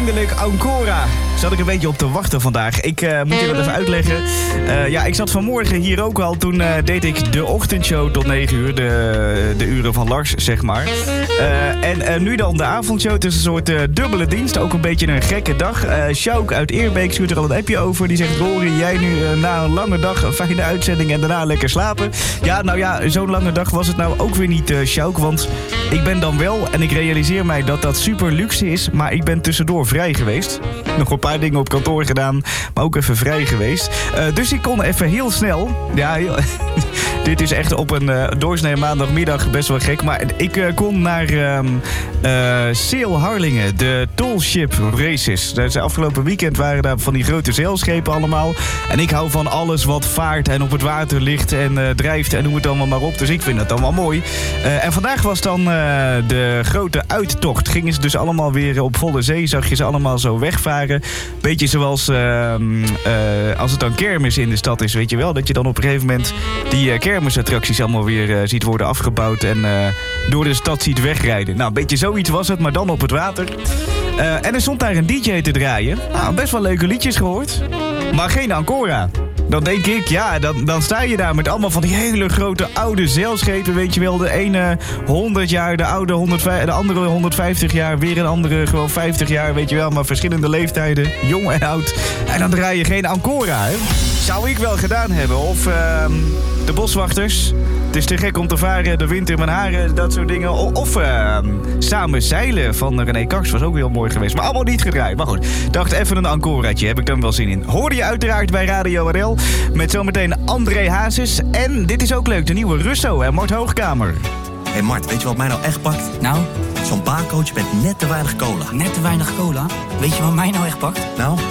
eindelijk Ancora. Zat ik een beetje op te wachten vandaag. Ik moet je dat even uitleggen. Ik zat vanmorgen hier ook al. Toen deed ik de ochtendshow tot 9 uur. De uren van Lars, zeg maar. En nu dan de avondshow. Het is een soort dubbele dienst. Ook een beetje een gekke dag. Sjouk uit Eerbeek stuurt er al een appje over. Die zegt, Rory, jij nu na een lange dag een fijne uitzending en daarna lekker slapen. Ja, nou ja, zo'n lange dag was het nou ook weer niet, Sjouk. Want ik ben dan wel, en ik realiseer mij dat dat super luxe is, maar ik ben tussendoor vrij geweest. Nog een paar dingen op kantoor gedaan, maar ook even vrij geweest. Dus ik kon even heel snel. Ja, dit is echt op een doorsnee maandagmiddag best wel gek. Maar ik kon naar Sail Harlingen, de Tallship Races. Dus afgelopen weekend waren daar van die grote zeilschepen allemaal. En ik hou van alles wat vaart en op het water ligt en drijft en noem het allemaal maar op. Dus ik vind dat allemaal mooi. En vandaag was dan de grote uittocht. Gingen ze dus allemaal weer op volle zee. Zag je ze allemaal zo wegvaren. Beetje zoals als het dan kermis in de stad is, weet je wel. Dat je dan op een gegeven moment die kermisattracties allemaal weer ziet worden afgebouwd en door de stad ziet wegrijden. Nou, een beetje zoiets was het, maar dan op het water. En er stond daar een DJ te draaien. Nou, best wel leuke liedjes gehoord. Maar geen Ancora. Dan denk ik, ja, dan sta je daar met allemaal van die hele grote oude zeilschepen, weet je wel. De ene 100 jaar, de andere 150 jaar, weer een andere gewoon 50 jaar, weet je wel. Maar verschillende leeftijden, jong en oud. En dan draai je geen Ancora, hè. Zou ik wel gedaan hebben. Of de boswachters. Het is te gek om te varen, de wind in mijn haren, dat soort dingen. Of Samen zeilen van René Kars was ook heel mooi geweest. Maar allemaal niet gedraaid. Maar goed, dacht even een Ancoraatje, heb ik dan wel zin in. Hoorde je uiteraard bij Radio RL. Met zometeen André Hazes. En dit is ook leuk, de nieuwe Russo en Mart Hoogkamer. Hé Mart, weet je wat mij nou echt pakt? Nou? Zo'n barcoach met net te weinig cola. Net te weinig cola? Weet je wat mij nou echt pakt? Nou?